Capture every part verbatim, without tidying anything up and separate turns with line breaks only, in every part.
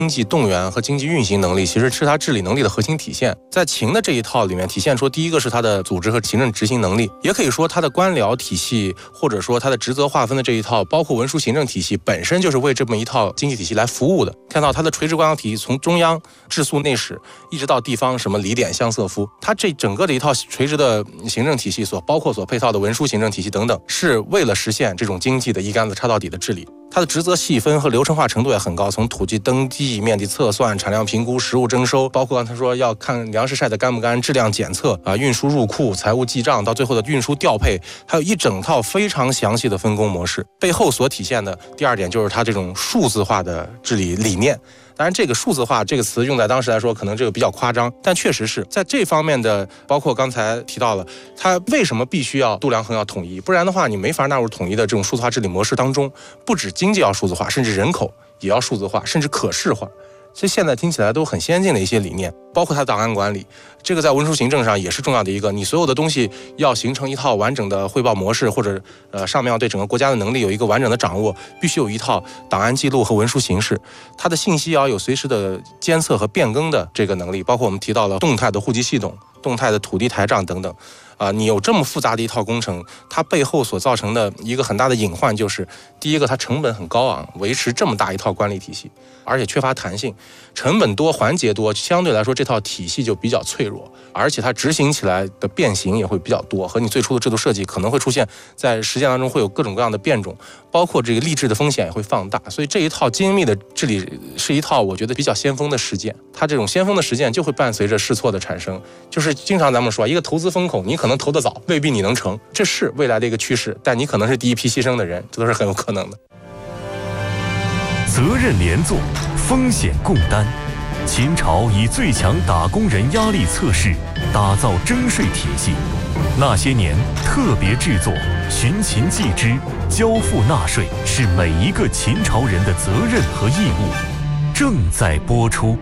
经济动员和经济运行能力其实是它治理能力的核心体现。在秦的这一套里面体现出，第一个是它的组织和行政执行能力，也可以说它的官僚体系或者说它的职责划分的这一套，包括文书行政体系本身就是为这么一套经济体系来服务的。看到它的垂直官僚体系从中央治粟内史一直到地方什么礼典乡色夫，它这整个的一套垂直的行政体系所包括所配套的文书行政体系等等，是为了实现这种经济的一竿子插到底的治理。它的职责细分和流程化程度也很高，从土地登记、面积测算、产量评估、实物征收，包括刚才说要看粮食晒得干不干、质量检测啊、运输入库、财务记账，到最后的运输调配，还有一整套非常详细的分工模式。背后所体现的第二点就是它这种数字化的治理理念。当然这个数字化这个词用在当时来说可能这个比较夸张，但确实是在这方面的，包括刚才提到了它为什么必须要度量衡要统一，不然的话你没法纳入统一的这种数字化治理模式当中。不止经济要数字化，甚至人口也要数字化，甚至可视化。其实现在听起来都很先进的一些理念，包括它档案管理，这个在文书行政上也是重要的一个。你所有的东西要形成一套完整的汇报模式，或者呃上面要对整个国家的能力有一个完整的掌握，必须有一套档案记录和文书形式。它的信息要有随时的监测和变更的这个能力，包括我们提到了动态的户籍系统、动态的土地台账等等。啊、呃，你有这么复杂的一套工程，它背后所造成的一个很大的隐患就是，第一个它成本很高昂，维持这么大一套管理体系，而且缺乏弹性，成本多、环节多，相对来说这套体系就比较脆弱，而且它执行起来的变形也会比较多，和你最初的制度设计可能会出现在实践当中会有各种各样的变种，包括这个吏治的风险也会放大。所以这一套精密的治理是一套我觉得比较先锋的实践，它这种先锋的实践就会伴随着试错的产生。就是经常咱们说一个投资风口，你可能投得早，未必你能成，这是未来的一个趋势，但你可能是第一批牺牲的人，这都是很有可能的。
责任连坐，风险共担。秦朝以最强打工人压力测试，打造征税体系。那些年特别制作，寻秦记之，交付纳税是每一个秦朝人的责任和义务，正在播出。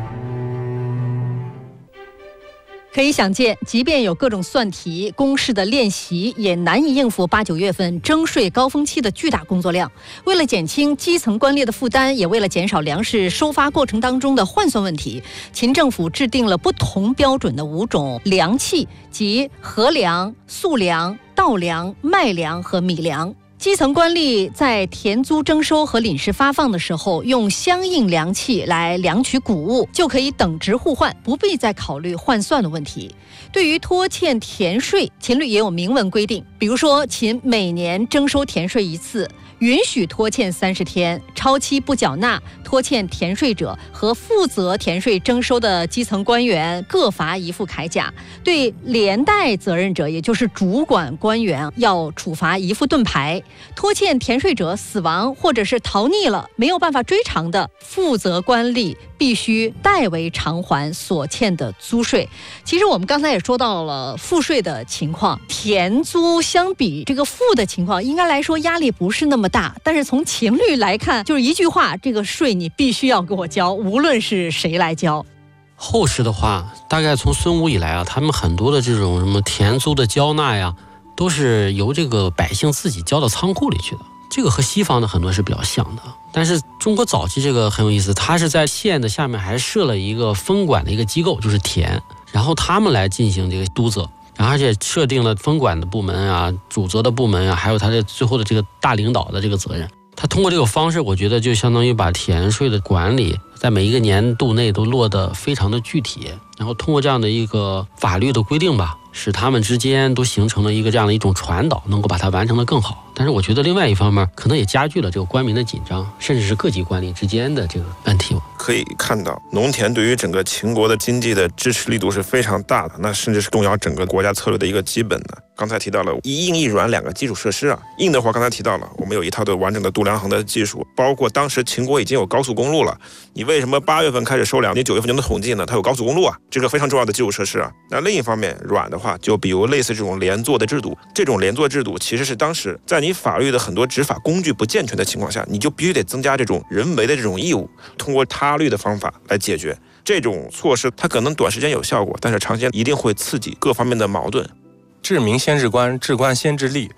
可以想见，即便有各种算题、公式的练习，也难以应付八九月份征税高峰期的巨大工作量。为了减轻基层官吏的负担，也为了减少粮食收发过程当中的换算问题，秦政府制定了不同标准的五种粮器，即禾粮、粟粮、稻粮、麦粮和米粮。基层官吏在田租征收和领事发放的时候，用相应粮器来量取谷物，就可以等值互换，不必再考虑换算的问题。对于拖欠田税，秦律也有明文规定，比如说秦每年征收田税一次，允许拖欠三十天，超期不缴纳拖欠田税者和负责田税征收的基层官员各罚一副铠甲，对连带责任者，也就是主管官员，要处罚一副盾牌。拖欠田税者死亡或者是逃匿了，没有办法追偿的，负责官吏必须代为偿还所欠的租税。其实我们刚才也说到了赋税的情况，田租相比这个赋的情况，应该来说压力不是那么大，但是从秦律来看，就是一句话，这个税你必须要给我交，无论是谁来交。
后世的话，大概从孙武以来啊，他们很多的这种什么田租的交纳呀，都是由这个百姓自己交到仓库里去的。这个和西方的很多是比较像的，但是中国早期这个很有意思，它是在县的下面还设了一个分管的一个机构，就是田，然后他们来进行这个督责，然后而且设定了分管的部门啊、主责的部门啊，还有他的最后的这个大领导的这个责任。他通过这个方式，我觉得就相当于把田税的管理在每一个年度内都落得非常的具体，然后通过这样的一个法律的规定吧，使他们之间都形成了一个这样的一种传导，能够把它完成得更好。但是我觉得另外一方面可能也加剧了这个官民的紧张，甚至是各级官吏之间的这个问题。
可以看到农田对于整个秦国的经济的支持力度是非常大的，那甚至是动摇整个国家策略的一个基本的。刚才提到了一硬一软两个基础设施啊，硬的话刚才提到了我们有一套的完整的度量衡的技术，包括当时秦国已经有高速公路了，你为什么八月份开始收粮，你九月份就能统计呢？它有高速公路啊，这个非常重要的基础设施啊。那另一方面软的话，就比如类似这种连坐的制度，这种连坐制度其实是当时在你法律的很多执法工具不健全的情况下，你就必须得增加这种人为的这种义务，通过他律的方法来解决。这种措施它可能短时间有效果，但是长时间一定会刺激各方面的矛盾。
治民先治官，治官先治吏，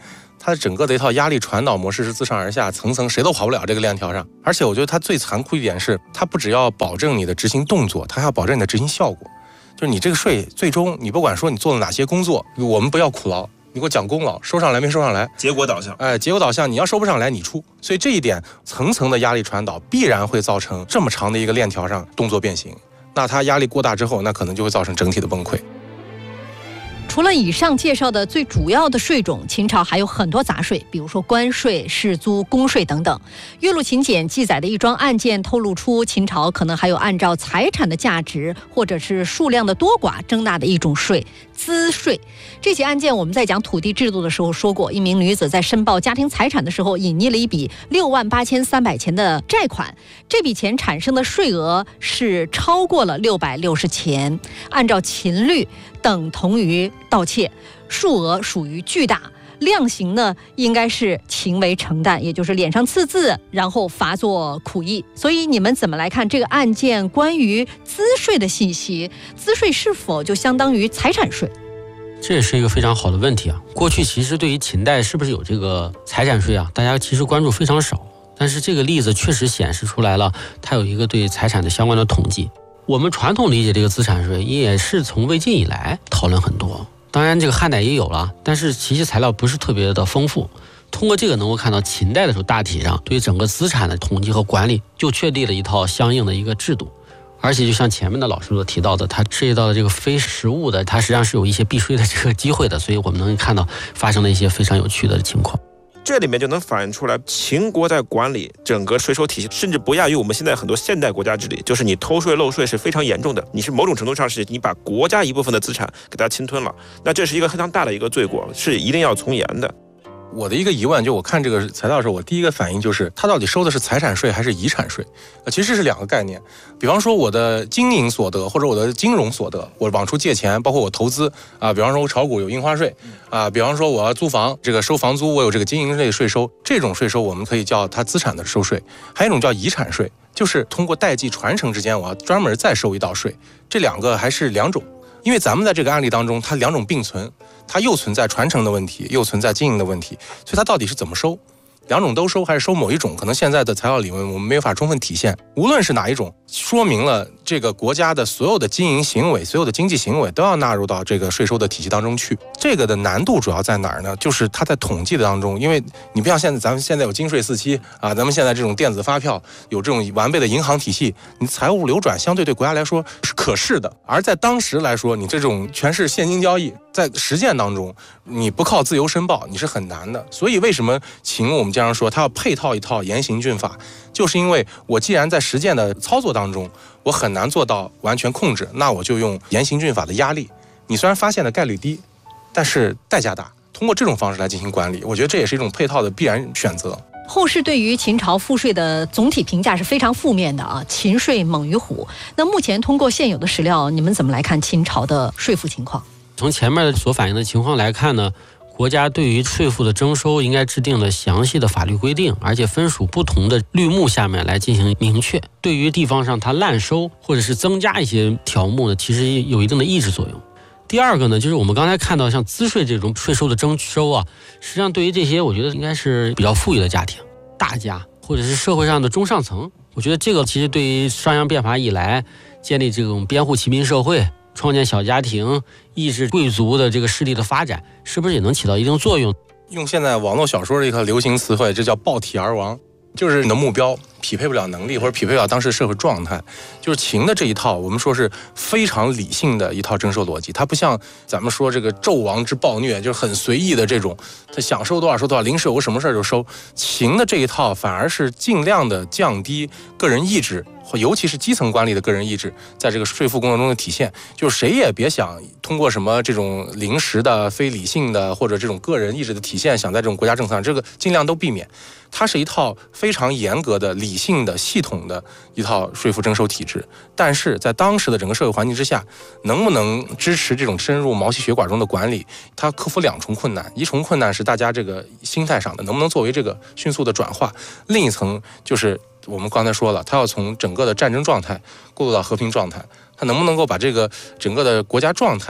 它整个的一套压力传导模式是自上而下，层层谁都跑不了这个链条上。而且我觉得它最残酷一点是，它不只要保证你的执行动作，它还要保证你的执行效果。就是你这个税最终你不管说你做了哪些工作，我们不要苦劳，你给我讲功劳，收上来没收上来，
结果导向。
哎，结果导向，你要收不上来你出。所以这一点层层的压力传导必然会造成这么长的一个链条上动作变形。那它压力过大之后，那可能就会造成整体的崩溃。
除了以上介绍的最主要的税种，秦朝还有很多杂税，比如说关税、士租、公税等等。岳麓秦简记载的一桩案件透露出，秦朝可能还有按照财产的价值或者是数量的多寡征纳的一种税——资税。这起案件我们在讲土地制度的时候说过，一名女子在申报家庭财产的时候，隐匿了一笔六万八千三百钱的债款，这笔钱产生的税额是超过了六百六十钱，按照秦律等同于盗窃，数额属于巨大，量刑呢应该是情为承担，也就是脸上刺字，然后罚作苦役。所以你们怎么来看这个案件关于资税的信息？资税是否就相当于财产税？
这也是一个非常好的问题啊。过去其实对于秦代是不是有这个财产税啊，大家其实关注非常少，但是这个例子确实显示出来了，它有一个对财产的相关的统计。我们传统理解这个资产税也是从魏晋以来讨论很多，当然这个汉代也有了，但是其实材料不是特别的丰富。通过这个能够看到秦代的时候，大体上对于整个资产的统计和管理就确立了一套相应的一个制度。而且就像前面的老师所提到的，它涉及到的这个非实物的，它实际上是有一些避税的这个机会的，所以我们能看到发生了一些非常有趣的情况。
这里面就能反映出来，秦国在管理整个税收体系，甚至不亚于我们现在很多现代国家治理。就是你偷税漏税是非常严重的，你是某种程度上是你把国家一部分的资产给它侵吞了，那这是一个非常大的一个罪过，是一定要从严的。
我的一个疑问，就我看这个材料的时候，我第一个反应就是它到底收的是财产税还是遗产税？呃，其实这是两个概念。比方说我的经营所得或者我的金融所得，我往出借钱，包括我投资啊，比方说我炒股有印花税啊，比方说我要租房，这个收房租我有这个经营类税收，这种税收我们可以叫它资产的收税。还有一种叫遗产税，就是通过代际传承之间，我要专门再收一道税。这两个还是两种。因为咱们在这个案例当中，它两种并存，它又存在传承的问题，又存在经营的问题，所以它到底是怎么收？两种都收还是收某一种？可能现在的材料里面我们没法充分体现。无论是哪一种，说明了这个国家的所有的经营行为、所有的经济行为都要纳入到这个税收的体系当中去。这个的难度主要在哪儿呢？就是它在统计的当中，因为你不像现在，咱们现在有京税四期啊，咱们现在这种电子发票，有这种完备的银行体系，你财务流转相对对国家来说是可视的。而在当时来说，你这种全是现金交易，在实践当中，你不靠自由申报，你是很难的。所以为什么秦我们经常说它要配套一套严刑峻法，就是因为我既然在实践的操作当中，我很难做到完全控制，那我就用严刑峻法的压力。你虽然发现的概率低，但是代价大。通过这种方式来进行管理，我觉得这也是一种配套的必然选择。
后世对于秦朝赋税的总体评价是非常负面的啊，秦税猛于虎。那目前通过现有的史料，你们怎么来看秦朝的税赋情况？
从前面所反映的情况来看呢，国家对于税赋的征收应该制定了详细的法律规定，而且分属不同的律目下面来进行明确。对于地方上它滥收或者是增加一些条目呢，其实有一定的抑制作用。第二个呢，就是我们刚才看到像资税这种税收的征收啊，实际上对于这些我觉得应该是比较富裕的家庭、大家或者是社会上的中上层，我觉得这个其实对于商鞅变法以来建立这种编户齐民社会、创建小家庭、抑制贵族的这个势力的发展，是不是也能起到一定作用？
用现在网络小说的一个流行词汇，这叫暴体而亡，就是你的目标匹配不了能力，或者匹配不了当时社会状态。就是秦的这一套，我们说是非常理性的一套征收逻辑，它不像咱们说这个纣王之暴虐，就是很随意的这种，他想收多少收多少，临时有个什么事儿就收。秦的这一套反而是尽量的降低个人意志，尤其是基层管理的个人意志，在这个税赋工作中的体现。就是谁也别想通过什么这种临时的、非理性的或者这种个人意志的体现，想在这种国家政策上，这个尽量都避免。它是一套非常严格的、理性的、系统的一套税赋征收体制，但是在当时的整个社会环境之下，能不能支持这种深入毛细血管中的管理，它克服两重困难。一重困难是大家这个心态上的，能不能作为这个迅速的转化；另一层就是我们刚才说了，它要从整个的战争状态过渡到和平状态，它能不能够把这个整个的国家状态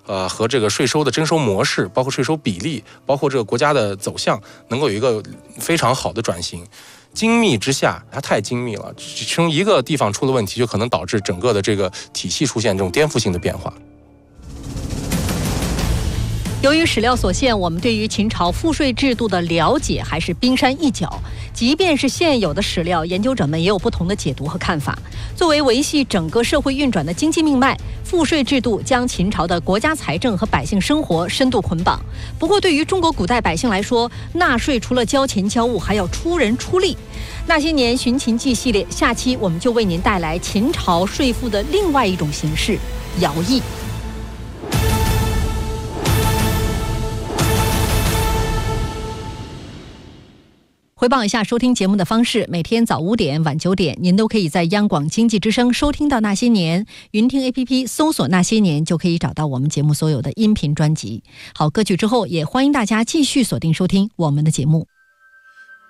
呃和这个税收的征收模式，包括税收比例，包括这个国家的走向，能够有一个非常好的转型。精密之下，它太精密了，其中一个地方出了问题，就可能导致整个的这个体系出现这种颠覆性的变化。
由于史料所限，我们对于秦朝赋税制度的了解还是冰山一角。即便是现有的史料，研究者们也有不同的解读和看法。作为维系整个社会运转的经济命脉，赋税制度将秦朝的国家财政和百姓生活深度捆绑。不过，对于中国古代百姓来说，纳税除了交钱交物，还要出人出力。那些年寻秦记系列，下期我们就为您带来秦朝税赋的另外一种形式——徭役。回报一下收听节目的方式，每天早五点、晚九点，您都可以在央广经济之声收听到《那些年》，云听 A P P 搜索《那些年》就可以找到我们节目所有的音频专辑。好，歌曲之后，也欢迎大家继续锁定收听我们的节目。